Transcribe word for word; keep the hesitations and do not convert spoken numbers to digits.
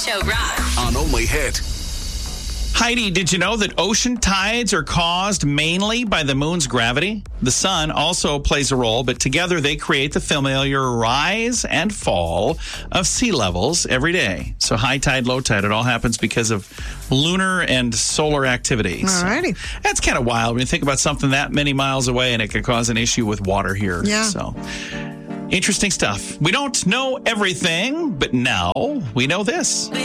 Show Rock. On Only Hit. Heidi, did you know that ocean tides are caused mainly by the moon's gravity? The sun also plays a role, but together they create the familiar rise and fall of sea levels every day. So high tide, low tide, it all happens because of lunar and solar activity. All righty. So that's kind of wild when you think about something that many miles away and it can cause an issue with water here. Yeah. So interesting stuff. We don't know everything, but now we know this.